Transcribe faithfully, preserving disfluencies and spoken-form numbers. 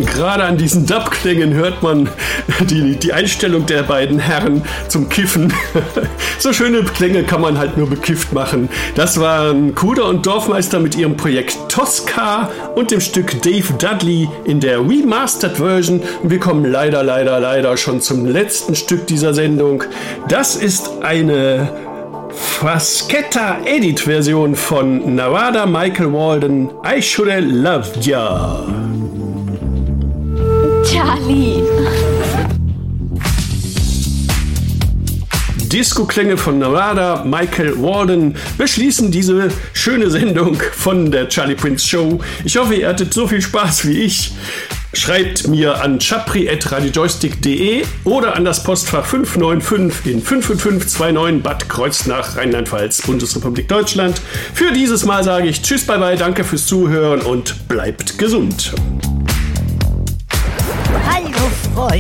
Gerade an diesen Dub-Klängen hört man die, die Einstellung der beiden Herren zum Kiffen. So schöne Klänge kann man halt nur bekifft machen. Das waren Kuder und Dorfmeister mit ihrem Projekt Tosca und dem Stück Dave Dudley in der Remastered Version. Und wir kommen leider, leider, leider schon zum letzten Stück dieser Sendung. Das ist eine Frasquetta-Edit-Version von Narada Michael Walden, I Shoulda Loved Ya. Charlie. Disco-Klänge von Narada Michael Walden beschließen diese schöne Sendung von der Charlie Prince Show. Ich hoffe, ihr hattet so viel Spaß wie ich. Schreibt mir an chapri at radiojoystick punkt de oder an das Postfach fünf neun fünf in fünf fünf fünf zwei neun Bad Kreuznach, Rheinland-Pfalz, Bundesrepublik Deutschland. Für dieses Mal sage ich Tschüss, bye bye, danke fürs Zuhören und bleibt gesund.